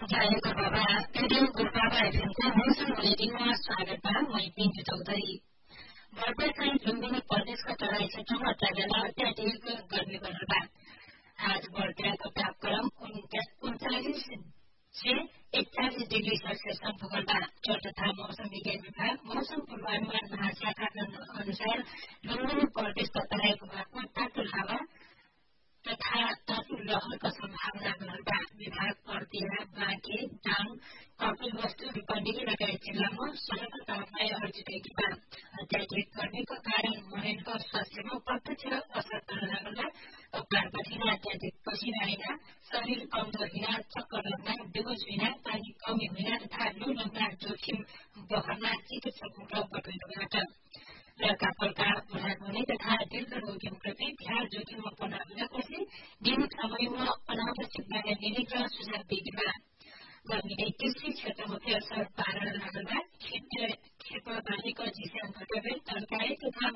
जयको बाबा रेडियो गुरुबाबा एफएमको मौसम बुलेटिनमा स्वागत बा। म पिन्टु चौधरी। बर्फासहित लुम्बिनी प्रदेशका तराई क्षेत्रमा अत्याधिक अत्याधिक गर्मी बढ़ल बा। आज बर्दियाको तापक्रम 39 से 41 डिग्री सेल्सियसमा पुगल बा। तथा मौसम विज्ञान विभाग मौसम पूर्वानुमान महाशाखाका अनुसार लुम्बिनी प्रदेशका तराईको भागमा तातो हावा तथा तातो लहरको सम्भावना रहल बा। विभाग पर्दिया, बाँके, दाङ, कपिलवस्तु, रूपन्देही लगायत जिल्लामा सड़क तापक्रम अर्जित बा। अत्याधिक गर्मीको कारण मरेनको स्वास्थ्यमा प्रत्यक्ष असर पर्न लागल बा। कपाल बढिना, अत्याधिक पसिना आइना, शरीर कमजोर हुना, चक्कर लाग्ना, बेहोस हुना, पानी कमी हुना तथा लू लाग्ना जोखिम बढ्न चिकित्सकको बटुलबाट लड़का पड़का बुढाबुढी तथा दीर्घ रोगीप्रति ध्यान जोखिममा पर्न हुँदाखेरि नियमित समयमा अनावश्यक बाहिर निस्कन सुझाव दिइएको बा। गर्मीले कृषि क्षेत्रमा पनि असर पार्न लागल बा। खेतबालीको चिस्याङ घटबेल, तरकारी